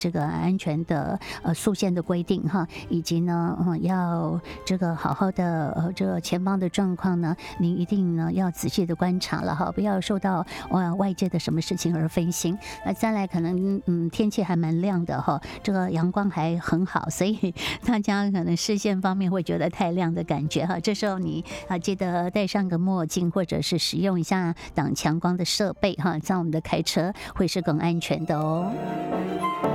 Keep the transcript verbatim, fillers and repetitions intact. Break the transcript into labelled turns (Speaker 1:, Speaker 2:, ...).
Speaker 1: 这个安全的呃速限的规定哈，以及呢，嗯，要这个好好的呃这个前方的状况呢，您一定呢要仔细的观察了哈，不要受到呃外界的什么事情而分心。那再来可能嗯天气还蛮亮的哈，这个阳光还很好，所以大家可能视线方面会觉得太亮的感觉哈。这时候你啊记得戴上个墨镜，或者是使用一下挡强光的设备哈，这样我们的开车会是更安全的哦。